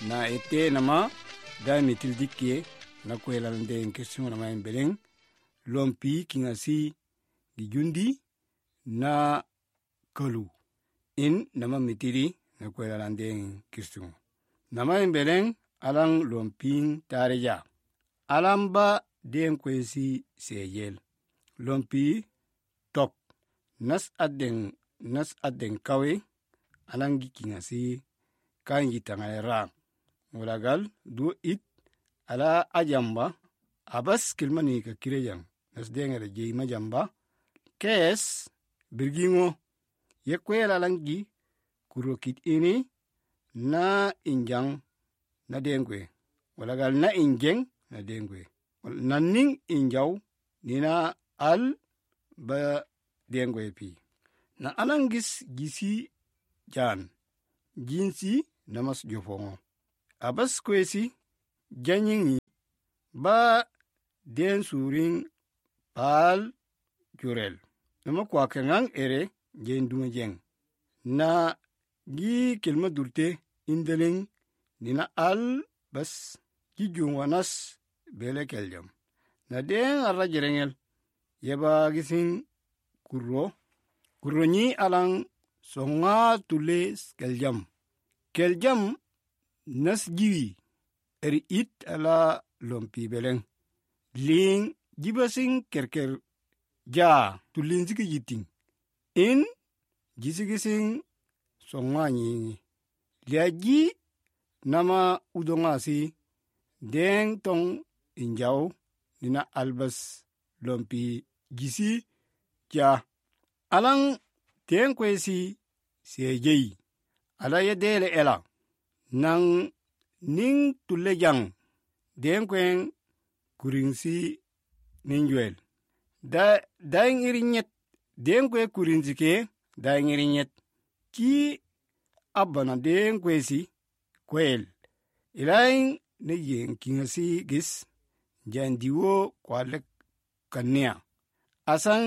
na ete nama da mitil dikke na kwelande kesimo na beleng lompi kingasi gijundi na kalu in nama mitiri na kwelande kesimo nama beleng alang lomping tareja alamba den kwesi seyel lompi tok nas aden kawe alangi kingasi kangi tangayra mulagal du it ala ajamba abas kilmani ka kirejang nas dengere jey majamba kes birgingo yekwela langi kurokit ini na injang na dengwe mulagal na injeng na dengwe naning injaw nina al ba dengwe pi na alangis gisi jan jinsi namas jofongo abas kwesi janyingi ba den suring pal jurel nama kwa kengang ere jen duma jeng na gi kelma durte indeleng nina al bas gi jungwanas bele keljam na den arra jerengel yeba gisin kurro nyi alang songa tules keljam nas jiwi eri it ala lompi beleng ling jibasing kerker ja tulin siki yiting in jisigising songa nyi liaji nama udonga si deng tong injaw nina albas lompi gisi ja alang ten kwesi sejei ala yedele ela nang ning tulejang den kwen kuringsi ninjwel daing irinyet den kwe kurinzike daing irinyet ki abana den kwesi kwel ilaing ne yen kingasi gis jandiwo kwalek kania asang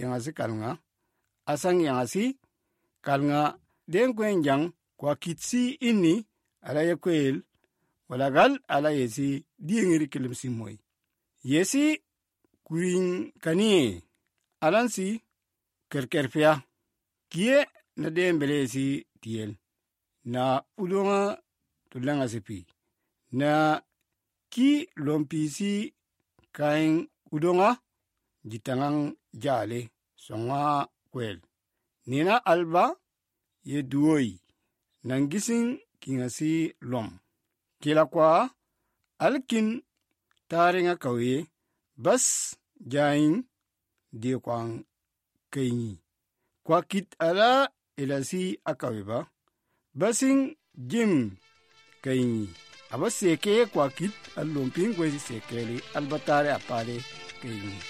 yangasi kalnga den kwen jang kwa kitsi ini ala yekwel walagal ala yesi diengiri kelimsi moy yesi kuring kanie alansi kerkerfia kie na dembelesi tiel na ulunga tulanga sipi na ki lompisi kain udonga jitangang jale songa kwel nina alba ye duoi nangising kingasi lom kila kwa alkin taringa kawe bas jain de kwang kaini kwa kit ala elasi akaweba basing jim kaini abas seke kwa kit alomping kwesi sekeli albatare apale kaini